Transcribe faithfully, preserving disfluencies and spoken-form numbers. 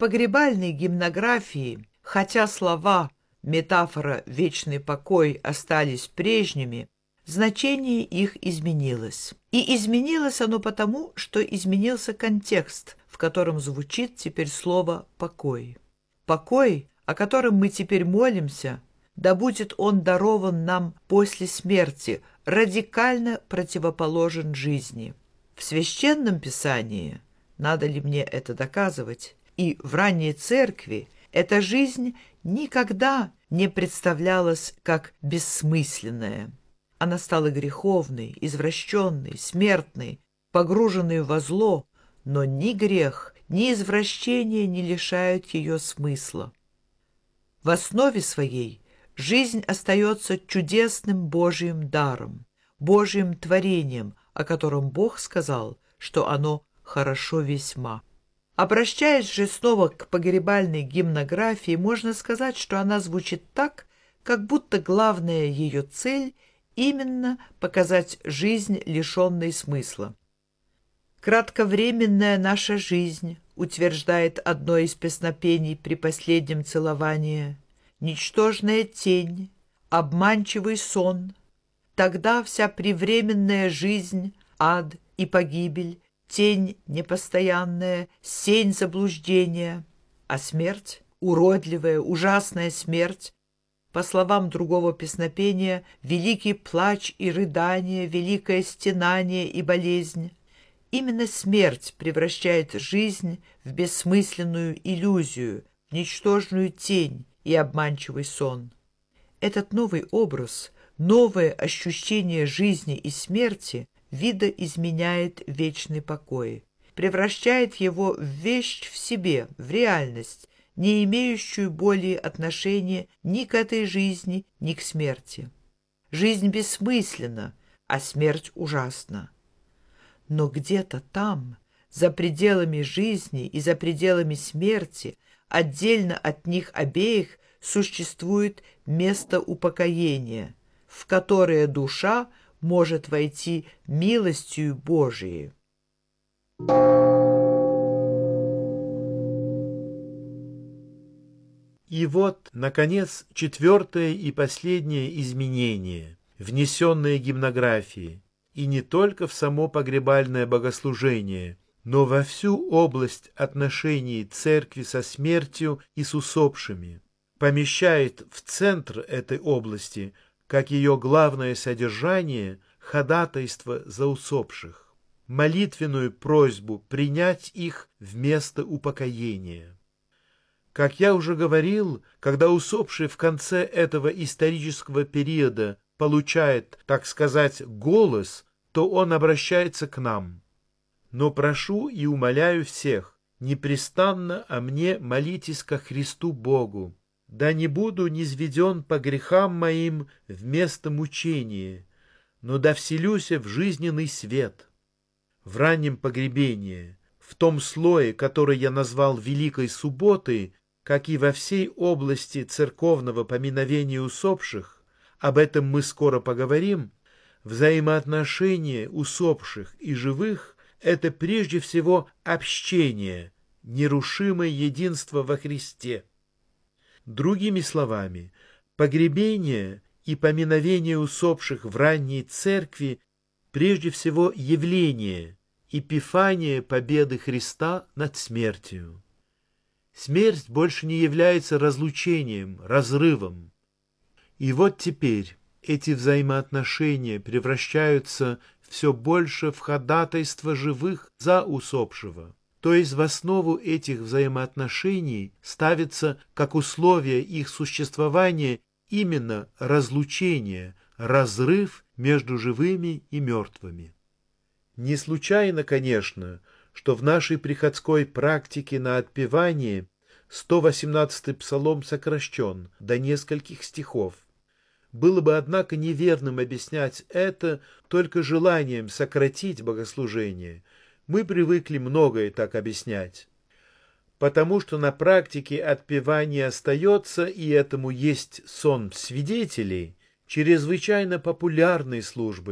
погребальной гимнографии, хотя слова метафора «вечный покой» остались прежними, значение их изменилось. И изменилось оно потому, что изменился контекст, в котором звучит теперь слово «покой». Покой, о котором мы теперь молимся, да будет он дарован нам после смерти, радикально противоположен жизни. В Священном Писании, надо ли мне это доказывать, и в ранней церкви эта жизнь никогда не представлялась как бессмысленная. Она стала греховной, извращенной, смертной, погруженной во зло, но ни грех, ни извращение не лишают ее смысла. В основе своей жизнь остается чудесным Божьим даром, Божьим творением, о котором Бог сказал, что оно хорошо весьма. Обращаясь же снова к погребальной гимнографии, можно сказать, что она звучит так, как будто главная ее цель именно показать жизнь, лишенной смысла. «Кратковременная наша жизнь», утверждает одно из песнопений при последнем целовании, «ничтожная тень, обманчивый сон, тогда вся превременная жизнь, ад и погибель, тень непостоянная, сень заблуждения, а смерть, уродливая, ужасная смерть, по словам другого песнопения, великий плач и рыдание, великое стенание и болезнь. Именно смерть превращает жизнь в бессмысленную иллюзию, в ничтожную тень и обманчивый сон. Этот новый образ, новое ощущение жизни и смерти видоизменяет вечный покой, превращает его в вещь в себе, в реальность, не имеющую более отношения ни к этой жизни, ни к смерти. Жизнь бессмысленна, а смерть ужасна. Но где-то там, за пределами жизни и за пределами смерти, отдельно от них обеих существует место упокоения, в которое душа может войти милостью Божией. И вот, наконец, четвертое и последнее изменение, внесенное гимнографией, и не только в само погребальное богослужение, но во всю область отношений церкви со смертью и с усопшими, помещает в центр этой области, как ее главное содержание, ходатайство за усопших, молитвенную просьбу принять их вместо упокоения. Как я уже говорил, когда усопший в конце этого исторического периода получает, так сказать, голос, то он обращается к нам. Но прошу и умоляю всех, непрестанно о мне молитесь ко Христу Богу, да не буду низведен по грехам моим вместо мучения, но да вселюся в жизненный свет. В раннем погребении, в том слое, который я назвал Великой Субботой, как и во всей области церковного поминовения усопших, об этом мы скоро поговорим, взаимоотношения усопших и живых — это прежде всего общение, нерушимое единство во Христе. Другими словами, погребение и поминовение усопших в ранней церкви прежде всего явление, эпифания победы Христа над смертью. Смерть больше не является разлучением, разрывом. И вот теперь эти взаимоотношения превращаются все больше в ходатайство живых за усопшего. То есть в основу этих взаимоотношений ставится как условие их существования именно разлучение, разрыв между живыми и мертвыми. Не случайно, конечно, что в нашей приходской практике на отпевание сто восемнадцатый псалом сокращен до нескольких стихов. Было бы, однако, неверным объяснять это только желанием сократить богослужение. Мы привыкли многое так объяснять. Потому что на практике отпевание остается, и этому есть сон свидетелей, чрезвычайно популярной службы,